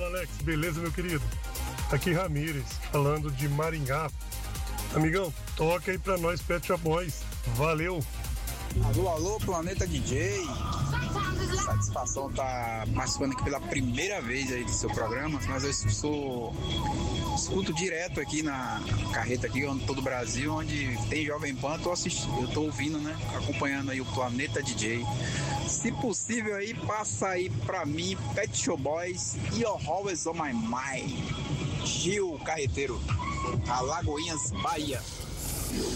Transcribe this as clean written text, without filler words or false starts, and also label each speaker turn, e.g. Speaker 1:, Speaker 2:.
Speaker 1: Alex, beleza, meu querido? Aqui Ramires, falando de Maringá. Amigão, toca aí pra nós, Pet Shop Boys. Valeu!
Speaker 2: Alô, alô, Planeta DJ. Satisfação tá participando aqui pela primeira vez aí do seu programa, mas eu escuto direto aqui na carreta aqui, onde todo o Brasil, onde tem Jovem Pan, eu tô ouvindo, né? Acompanhando aí o Planeta DJ. Se possível aí, passa aí pra mim, Pet Shop Boys e Always on My Mind. Gil Carreteiro, Alagoinhas, Bahia.